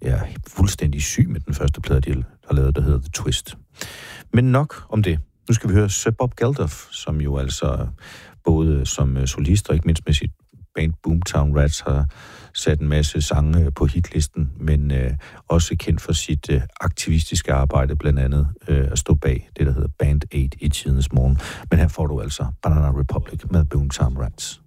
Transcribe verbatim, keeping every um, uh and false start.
er fuldstændig syg med den første plade, de har lavet, der hedder The Twist. Men nok om det. Nu skal vi høre Sir Bob Geldof, som jo altså både som solist og ikke mindst med sit band Boomtown Rats har sat en masse sange på hitlisten, men øh, også kendt for sit øh, aktivistiske arbejde, blandt andet øh, at stå bag det, der hedder Band otte i tidens morgen. Men her får du altså Banana Republic med Boomtown Rats.